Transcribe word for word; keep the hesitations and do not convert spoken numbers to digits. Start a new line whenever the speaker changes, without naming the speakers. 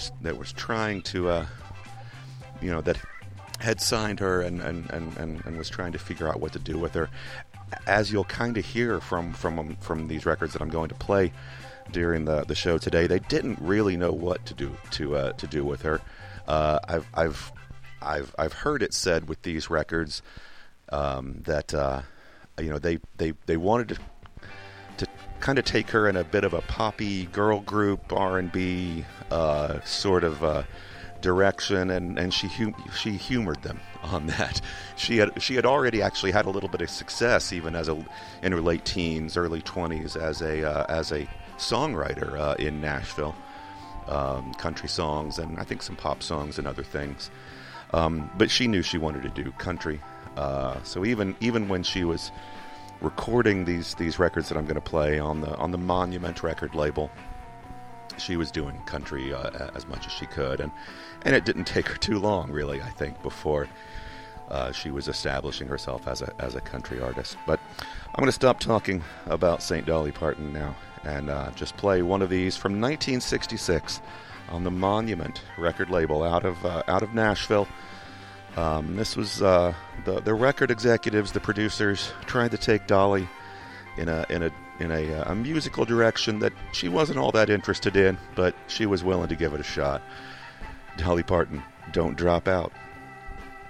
was that was trying to, uh, you know, that had signed her and, and, and, and, and was trying to figure out what to do with her. As you'll kind of hear from from um, from these records that I'm going to play during the, the show today, they didn't really know what to do to uh, to do with her. Uh, I've I've I've I've heard it said with these records um, that uh, you know they, they, they wanted to to kind of take her in a bit of a poppy girl group R and B uh, sort of uh, direction, and, and she hum- she humored them on that. She had she had already actually had a little bit of success even as a in her late teens, early twenties as a uh, as a songwriter uh, in Nashville, um, country songs and I think some pop songs and other things. Um, but she knew she wanted to do country. Uh, so even even when she was recording these these records that I'm going to play on the on the Monument record label, she was doing country uh, as much as she could, and and it didn't take her too long, really, I think, before uh, she was establishing herself as a as a country artist. But I'm going to stop talking about Saint Dolly Parton now and uh, just play one of these from nineteen sixty-six on the Monument record label out of uh, out of Nashville. Um, this was uh, the the record executives, the producers, tried to take Dolly in a in a in a, a musical direction that she wasn't all that interested in, but she was willing to give it a shot. Dolly Parton, Don't Drop Out.